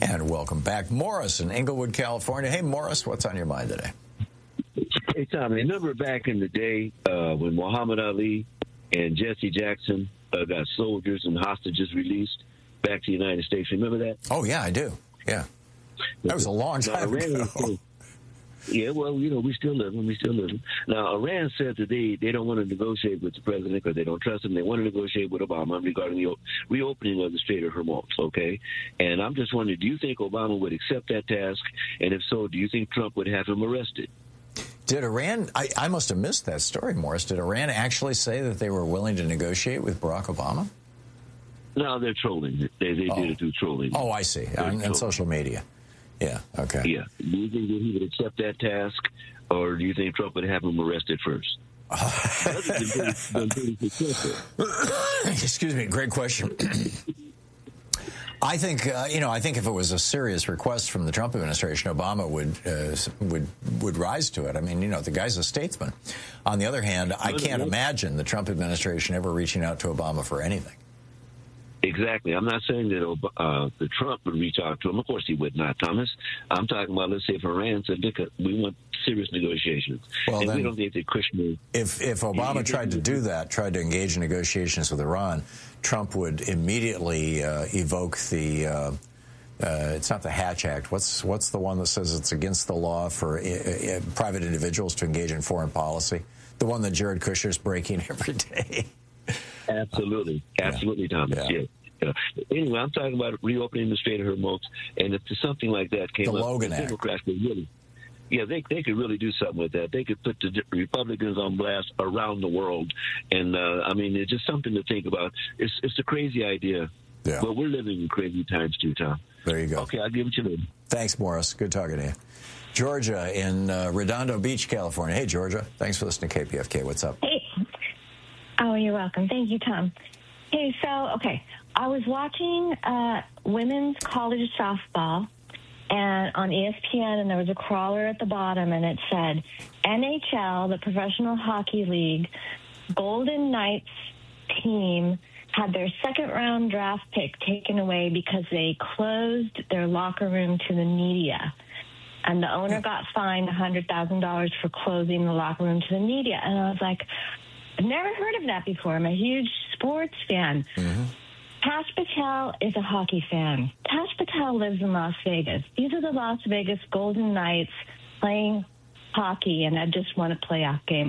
And welcome back, Morris in Inglewood, California. Hey, Morris, what's on your mind today? Hey, Tom, remember back in the day when Muhammad Ali and Jesse Jackson got soldiers and hostages released back to the United States? Remember that? Oh, yeah, I do. Yeah. That was a long time ago. Yeah, well, we still live them. We still live them. Now, Iran said that they don't want to negotiate with the president because they don't trust him. They want to negotiate with Obama regarding the reopening of the Strait of Hormuz, okay? And I'm just wondering, do you think Obama would accept that task? And if so, do you think Trump would have him arrested? Did Iran, I must have missed that story, Morris. Did Iran actually say that they were willing to negotiate with Barack Obama? No, they're trolling. They did it through trolling. Oh, I see. On social media. Yeah, okay. Yeah. Do you think that he would accept that task, or do you think Trump would have him arrested first? Excuse me, great question. I think, I think if it was a serious request from the Trump administration, Obama would rise to it. I mean, the guy's a statesman. On the other hand, I can't imagine the Trump administration ever reaching out to Obama for anything. Exactly. I'm not saying that the Trump would reach out to him. Of course he would not, Thomas. I'm talking about, let's say, if Iran said, look, we want serious negotiations. Well, and then, we don't think that Kushner... If Obama tried to do that, tried to engage in negotiations with Iran, Trump would immediately evoke the... it's not the Hatch Act. What's the one that says it's against the law for private individuals to engage in foreign policy? The one that Jared Kushner's breaking every day. Absolutely. Absolutely, Thomas. Yeah. Anyway, I'm talking about reopening the Strait of Hormuz, and if something like that came up, the up, Logan Act. Democrats would really... Yeah, they could really do something with that. They could put the Republicans on blast around the world. And, it's just something to think about. It's a crazy idea. Yeah. But we're living in crazy times, too, Tom. There you go. Okay, I'll give it to you later. Thanks, Morris. Good talking to you. Georgia in Redondo Beach, California. Hey, Georgia. Thanks for listening to KPFK. What's up? Hey. Oh, you're welcome. Thank you, Tom. Hey, I was watching women's college softball and on ESPN, and there was a crawler at the bottom, and it said, NHL, the Professional Hockey League, Golden Knights team had their second-round draft pick taken away because they closed their locker room to the media. And the owner got fined $100,000 for closing the locker room to the media. And I was like, I've never heard of that before. I'm a huge sports fan. Mm-hmm. Tash Patel is a hockey fan. Tash Patel lives in Las Vegas. These are the Las Vegas Golden Knights playing hockey, and I just won a playoff game.